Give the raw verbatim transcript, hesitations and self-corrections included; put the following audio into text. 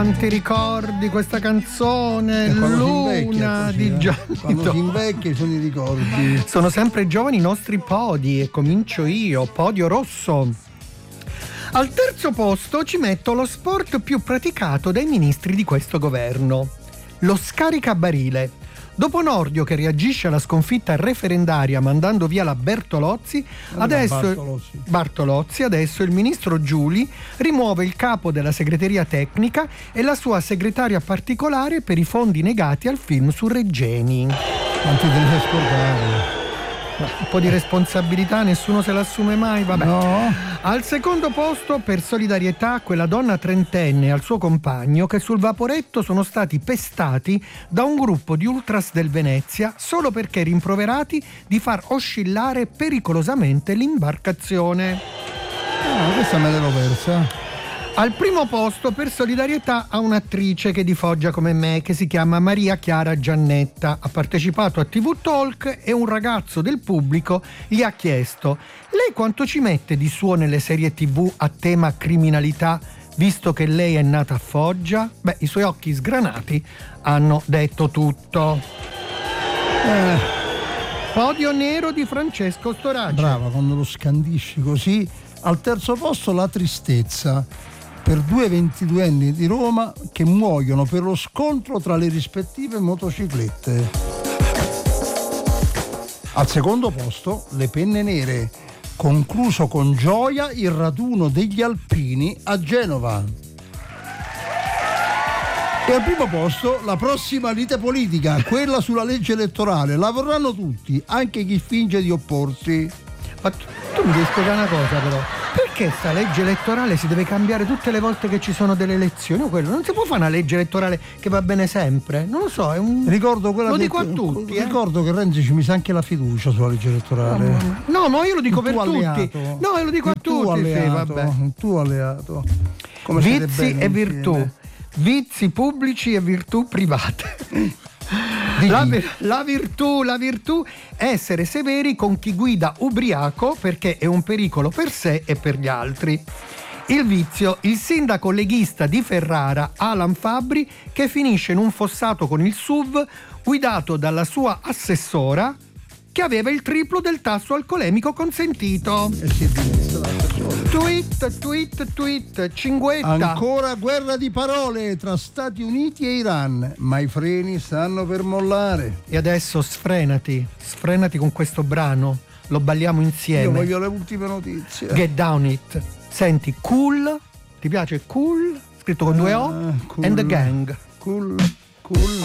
Ti ricordi questa canzone? Eh, Luna così, di eh. Gianni Quando Do- si invecchia sono i ricordi. Sono sempre giovani i nostri podi e comincio io, podio rosso. Al terzo posto ci metto lo sport più praticato dai ministri di questo governo, lo scaricabarile. Dopo Nordio che reagisce alla sconfitta referendaria mandando via la Bertolozzi, adesso Bartolozzi. Bartolozzi, adesso il ministro Giuli rimuove il capo della segreteria tecnica e la sua segretaria particolare per i fondi negati al film su Regeni. Quanti te ne scordare? Un po' di responsabilità nessuno se l'assume mai, vabbè. No. Al secondo posto, per solidarietà, quella donna trentenne e al suo compagno che sul Vaporetto sono stati pestati da un gruppo di ultras del Venezia solo perché rimproverati di far oscillare pericolosamente l'imbarcazione. Ah, questa me l'ero persa. Al primo posto, per solidarietà, a un'attrice che di Foggia come me, che si chiama Maria Chiara Giannetta. Ha partecipato a ti vu Talk e un ragazzo del pubblico gli ha chiesto: lei quanto ci mette di suo nelle serie tivù a tema criminalità, visto che lei è nata a Foggia? Beh, i suoi occhi sgranati hanno detto tutto. Eh, Podio nero di Francesco Storace. brava, quando lo scandisci così. Al terzo posto la tristezza per due ventiduenni di Roma che muoiono per lo scontro tra le rispettive motociclette. Al secondo posto le penne nere, concluso con gioia il raduno degli alpini a Genova. E al primo posto la prossima lite politica, quella sulla legge elettorale. La vorranno tutti, anche chi finge di opporsi. Ma tu, tu mi devi spiegare una cosa però. Perché sta legge elettorale si deve cambiare tutte le volte che ci sono delle elezioni? O quello? Non si può fare una legge elettorale che va bene sempre. Non lo so, è un... Ricordo quella Lo che, dico a tutti, eh. Ricordo che Renzi ci mise anche la fiducia sulla legge elettorale. No, ma io lo dico Il per tuo tutti. alleato. No, io lo dico Il a tuo tutti, sì, alleato, vabbè. il tuo alleato. Come siete Vizi belli e virtù. insieme. Vizi pubblici e virtù private. La, la virtù, la virtù è essere severi con chi guida ubriaco perché è un pericolo per sé e per gli altri. Il vizio, il sindaco leghista di Ferrara, Alan Fabbri, che finisce in un fossato con il S U V guidato dalla sua assessora che aveva il triplo del tasso alcolemico consentito. E si è dimessa la persona. Tweet, tweet, tweet, cinguetta. Ancora guerra di parole tra Stati Uniti e Iran, ma i freni stanno per mollare. E adesso sfrenati, sfrenati con questo brano, lo balliamo insieme. Io voglio le ultime notizie. Get Down It. Senti, Cool, ti piace Cool? Scritto con due O, Ah, cool. and the Gang. Cool, cool.